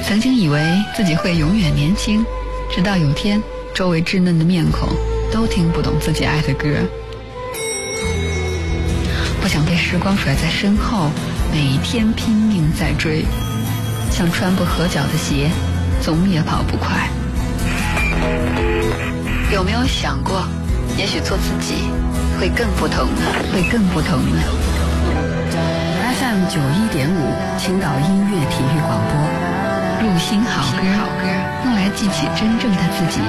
曾经以为自己会永远年轻，直到有天周围稚嫩的面孔都听不懂自己爱的歌。不想被时光甩在身后，每天拼命在追，像穿不合脚的鞋，总也跑不快。有没有想过，也许做自己会更不同呢？FM 91.5，青岛音乐体育广播，入心好歌，用来记起真正的自己。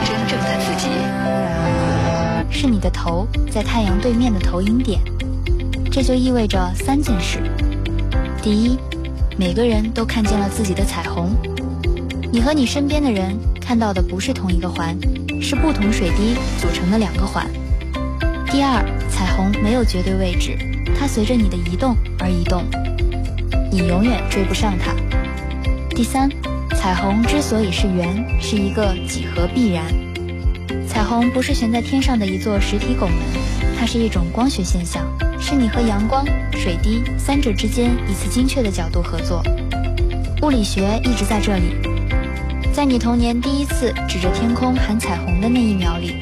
是你的头在太阳对面的投影点，这就意味着3件事。第一，每个人都看见了自己的彩虹，你和你身边的人看到的不是同一个环，是不同水滴组成的2个环。第二，彩虹没有绝对位置，它随着你的移动而移动，你永远追不上它。第三，彩虹之所以是圆，是一个几何必然。彩虹不是悬在天上的一座实体拱门，它是一种光学现象，是你和阳光、水滴3者之间一次精确的角度合作。物理学一直在这里，在你童年第一次指着天空喊彩虹的那一秒里。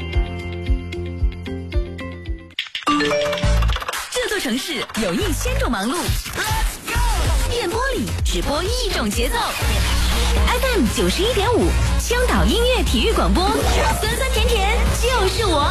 这座城市有1000种忙碌，电波里只播一种节奏。FM 91.5，青岛音乐体育广播，酸酸甜甜就是我。